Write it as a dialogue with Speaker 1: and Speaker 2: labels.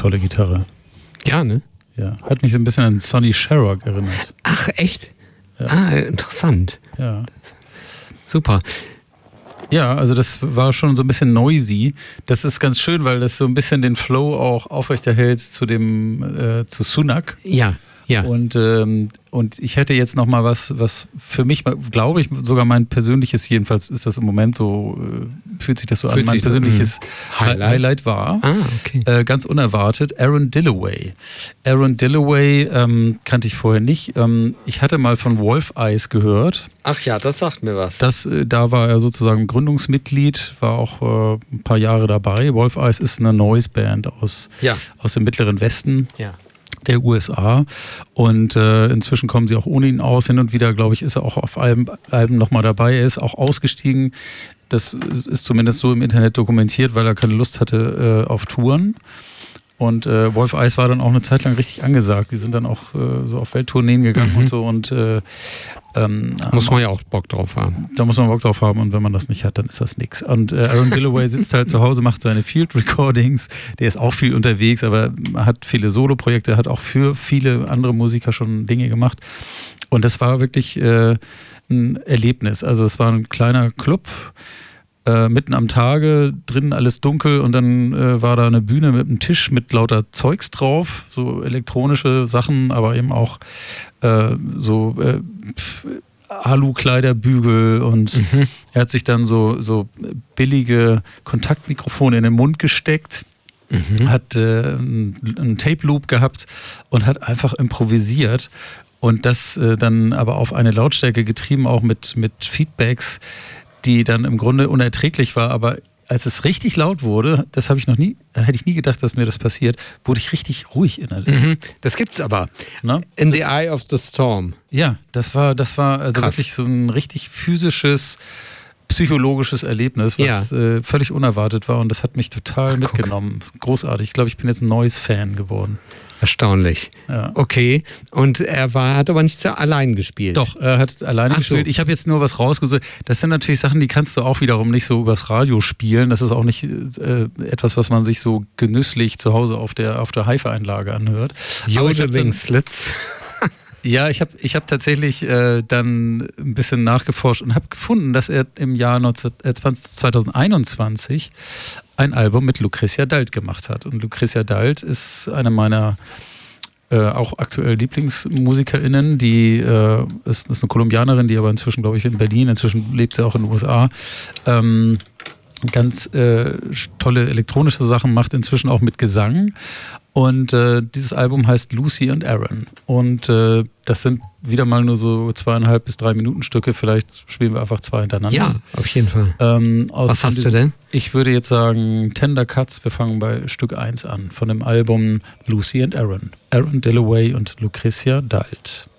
Speaker 1: tolle Gitarre.
Speaker 2: Ja, ne?
Speaker 1: Ja, hat mich so ein bisschen an Sonny Sharrock erinnert.
Speaker 2: Ach, echt?
Speaker 1: Ja.
Speaker 2: Ah, interessant.
Speaker 1: Ja.
Speaker 2: Super.
Speaker 1: Ja, also das war schon so ein bisschen noisy. Das ist ganz schön, weil das so ein bisschen den Flow auch aufrechterhält zu Sunak.
Speaker 2: Ja.
Speaker 1: Und ich hätte jetzt noch mal was für mich, glaube ich, sogar mein persönliches, jedenfalls ist das im Moment so, fühlt sich das so an, mein persönliches Highlight war.
Speaker 2: Okay.
Speaker 1: Ganz unerwartet, Aaron Dillaway. Aaron Dillaway kannte ich vorher nicht. Ich hatte mal von Wolf Eyes gehört.
Speaker 2: Ach ja, das sagt mir was.
Speaker 1: Da war er sozusagen Gründungsmitglied, war auch ein paar Jahre dabei. Wolf Eyes ist eine Noise-Band aus dem Mittleren Westen.
Speaker 2: Ja.
Speaker 1: Der USA und inzwischen kommen sie auch ohne ihn aus. Hin und wieder, glaube ich, ist er auch auf Alben nochmal dabei. Er ist auch ausgestiegen, das ist zumindest so im Internet dokumentiert, weil er keine Lust hatte auf Touren. Und Wolf Eyes war dann auch eine Zeit lang richtig angesagt. Die sind dann auch so auf Welttourneen gegangen und so. Und
Speaker 2: muss man ja auch Bock drauf haben.
Speaker 1: Da muss man Bock drauf haben und wenn man das nicht hat, dann ist das nichts. Und Aaron Dillaway sitzt halt zu Hause, macht seine Field Recordings. Der ist auch viel unterwegs, aber hat viele Solo-Projekte, hat auch für viele andere Musiker schon Dinge gemacht. Und das war wirklich ein Erlebnis. Also es war ein kleiner Club, mitten am Tage, drinnen alles dunkel und dann war da eine Bühne mit einem Tisch mit lauter Zeugs drauf, so elektronische Sachen, aber eben auch Alu-Kleiderbügel und er hat sich dann so billige Kontaktmikrofone in den Mund gesteckt, hat einen Tape-Loop gehabt und hat einfach improvisiert und das dann aber auf eine Lautstärke getrieben, auch mit Feedbacks, die dann im Grunde unerträglich war, aber als es richtig laut wurde, da hätte ich nie gedacht, dass mir das passiert, wurde ich richtig ruhig innerlich.
Speaker 2: Das gibt's aber.
Speaker 1: Na?
Speaker 2: In the Eye of the Storm.
Speaker 1: Ja, das war also
Speaker 2: krass.
Speaker 1: Wirklich so ein richtig physisches, psychologisches Erlebnis, was völlig unerwartet war und das hat mich total mitgenommen. Großartig. Ich glaube, ich bin jetzt ein neues Fan geworden.
Speaker 2: Erstaunlich.
Speaker 1: Ja.
Speaker 2: Okay. Und er hat aber nicht allein gespielt.
Speaker 1: Doch, er hat alleine gespielt. Ich habe jetzt nur was rausgesucht. Das sind natürlich Sachen, die kannst du auch wiederum nicht so übers Radio spielen. Das ist auch nicht etwas, was man sich so genüsslich zu Hause auf der Hi-Fi-Einlage anhört.
Speaker 2: Jodeling Slits.
Speaker 1: Ja, ich hab tatsächlich dann ein bisschen nachgeforscht und habe gefunden, dass er im Jahr 2021 ein Album mit Lucretia Dalt gemacht hat. Und Lucretia Dalt ist eine meiner auch aktuell LieblingsmusikerInnen, die ist eine Kolumbianerin, die aber inzwischen, glaube ich, in Berlin, inzwischen lebt sie auch in den USA, ganz tolle elektronische Sachen macht, inzwischen auch mit Gesang. Und dieses Album heißt Lucy and Aaron. Und das sind wieder mal nur so 2,5 bis 3 Minuten Stücke. Vielleicht spielen wir einfach 2 hintereinander.
Speaker 2: Ja, auf jeden Fall. Was hast du denn?
Speaker 1: Ich würde jetzt sagen Tender Cuts. Wir fangen bei Stück 1 an. Von dem Album Lucy and Aaron. Aaron Dillaway und Lucretia Dalt.